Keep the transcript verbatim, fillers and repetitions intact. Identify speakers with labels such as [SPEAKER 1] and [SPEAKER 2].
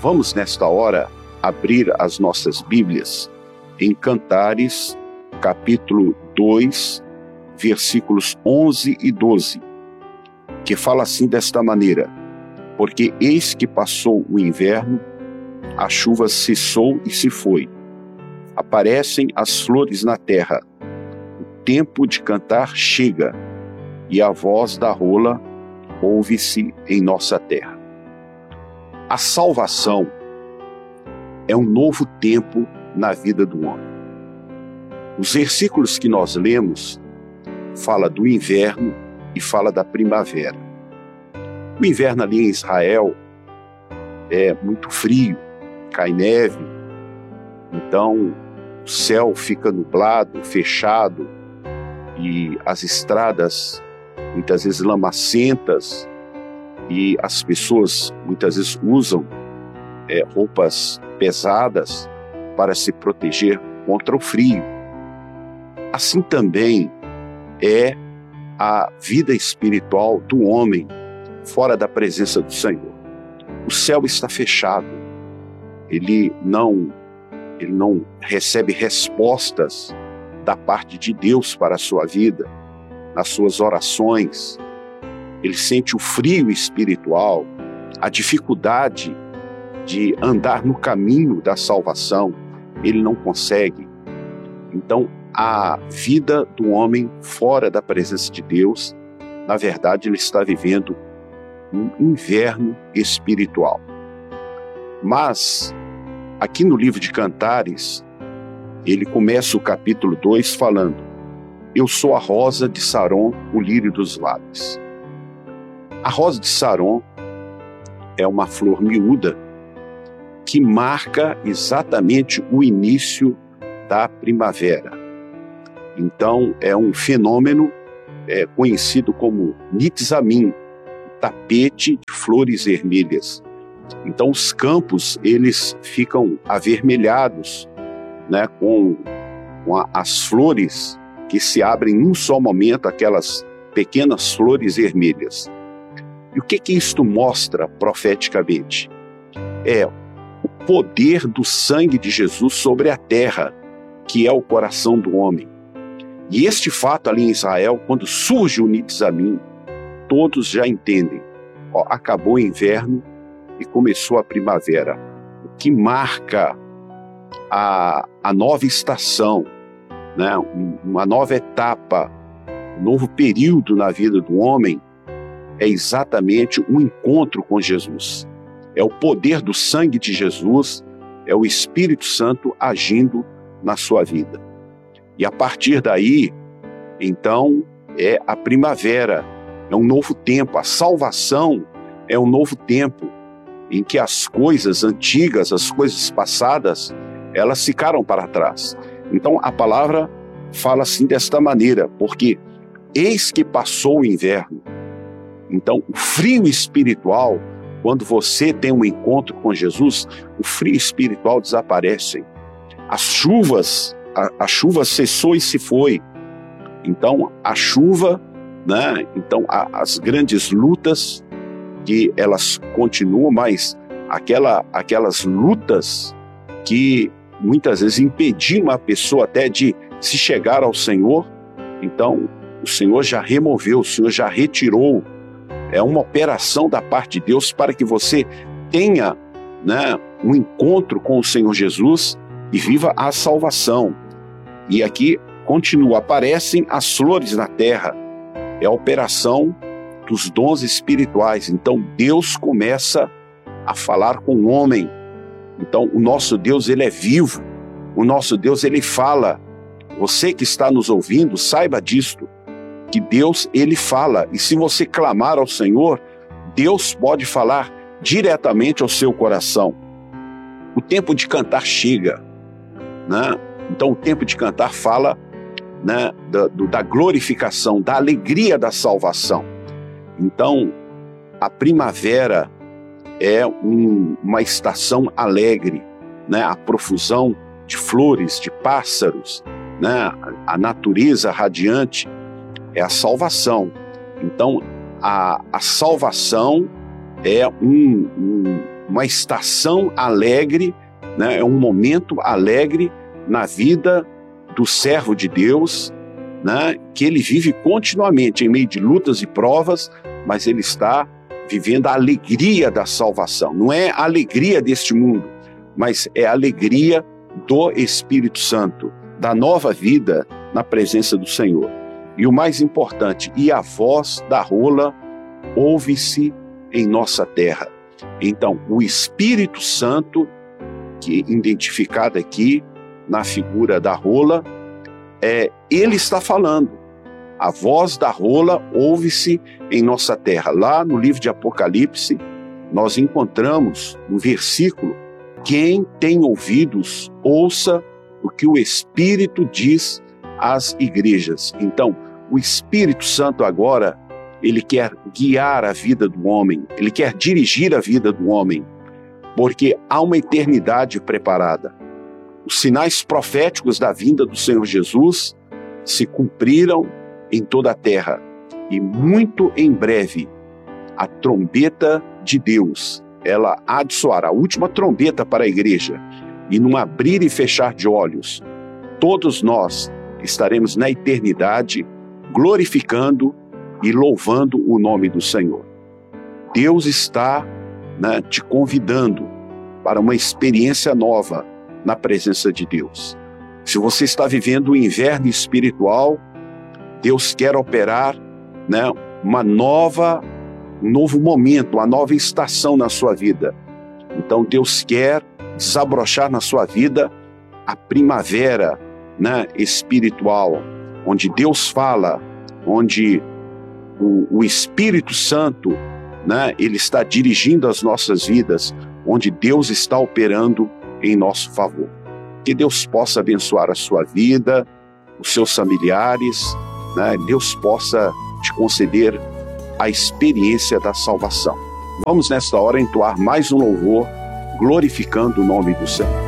[SPEAKER 1] Vamos, nesta hora, abrir as nossas Bíblias em Cantares, capítulo dois, versículos onze e doze, que fala assim desta maneira: porque eis que passou o inverno, a chuva cessou e se foi. Aparecem as flores na terra. O tempo de cantar chega, e a voz da rola ouve-se em nossa terra. A salvação é um novo tempo na vida do homem. Os versículos que nós lemos fala do inverno e fala da primavera. O inverno ali em Israel é muito frio, cai neve, então o céu fica nublado, fechado, e as estradas muitas vezes lamacentas, e as pessoas muitas vezes usam é, roupas pesadas para se proteger contra o frio. Assim também é a vida espiritual do homem fora da presença do Senhor. O céu está fechado, ele não, ele não recebe respostas da parte de Deus para a sua vida, nas suas orações. Ele sente o frio espiritual, a dificuldade de andar no caminho da salvação, ele não consegue. Então, a vida do homem fora da presença de Deus, na verdade, ele está vivendo um inverno espiritual. Mas, aqui no livro de Cantares, ele começa o capítulo dois falando: eu sou a rosa de Saron, o lírio dos vales. A rosa de Saron é uma flor miúda que marca exatamente o início da primavera. Então, é um fenômeno é, conhecido como Nitzamim, tapete de flores vermelhas. Então, os campos, eles ficam avermelhados, né, com, com a, as flores que se abrem em um só momento, aquelas pequenas flores vermelhas. E o que que isto mostra profeticamente? É o poder do sangue de Jesus sobre a terra, que é o coração do homem. E este fato ali em Israel, quando surge o Nitzamim, todos já entendem. Ó, acabou o inverno e começou a primavera, o que marca a, a nova estação, né? Uma nova etapa, um novo período na vida do homem. É exatamente um encontro com Jesus. É o poder do sangue de Jesus, é o Espírito Santo agindo na sua vida. E a partir daí, então, é a primavera, é um novo tempo. A salvação é um novo tempo em que as coisas antigas, as coisas passadas, elas ficaram para trás. Então, a palavra fala assim desta maneira: porque eis que passou o inverno. Então, o frio espiritual, quando você tem um encontro com Jesus, o frio espiritual desaparece. As chuvas, a, a chuva cessou e se foi. Então, a chuva, né? Então, a, as grandes lutas, que elas continuam, mas aquela, aquelas lutas que muitas vezes impediam a pessoa até de se chegar ao Senhor, então, o Senhor já removeu, o Senhor já retirou. É uma operação da parte de Deus para que você tenha, né, um encontro com o Senhor Jesus e viva a salvação. E aqui continua: aparecem as flores na terra. É a operação dos dons espirituais. Então Deus começa a falar com o homem. Então o nosso Deus, ele é vivo. O nosso Deus, ele fala. Você que está nos ouvindo, saiba disto, que Deus, ele fala, e se você clamar ao Senhor, Deus pode falar diretamente ao seu coração. O tempo de cantar chega, né? Então o tempo de cantar fala, né, da, do, da glorificação, da alegria da salvação. Então a primavera é um, uma estação alegre, né? A profusão de flores, de pássaros, né? A natureza radiante é a salvação. Então, a, a salvação é um, um, uma estação alegre, né? É um momento alegre na vida do servo de Deus, né? Que ele vive continuamente em meio de lutas e provas, mas ele está vivendo a alegria da salvação. Não é a alegria deste mundo, mas é a alegria do Espírito Santo, da nova vida na presença do Senhor. E o mais importante, e a voz da rola ouve-se em nossa terra. Então, o Espírito Santo, que é identificado aqui na figura da rola, é, ele está falando. A voz da rola ouve-se em nossa terra. Lá no livro de Apocalipse, nós encontramos um versículo: quem tem ouvidos, ouça o que o Espírito diz às igrejas. Então, o Espírito Santo agora, ele quer guiar a vida do homem, ele quer dirigir a vida do homem, porque há uma eternidade preparada. Os sinais proféticos da vinda do Senhor Jesus se cumpriram em toda a terra, e muito em breve a trombeta de Deus, ela há de soar, a última trombeta para a igreja, e num abrir e fechar de olhos, todos nós estaremos na eternidade glorificando e louvando o nome do Senhor. Deus está, né, te convidando para uma experiência nova na presença de Deus. Se você está vivendo o inverno espiritual, Deus quer operar, né, uma nova, um novo momento, uma nova estação na sua vida. Então Deus quer desabrochar na sua vida a primavera, né, espiritual, onde Deus fala, onde o, o Espírito Santo, né, ele está dirigindo as nossas vidas, onde Deus está operando em nosso favor. Que Deus possa abençoar a sua vida, os seus familiares, né? Deus possa te conceder a experiência da salvação. Vamos nesta hora entoar mais um louvor, glorificando o nome do Senhor.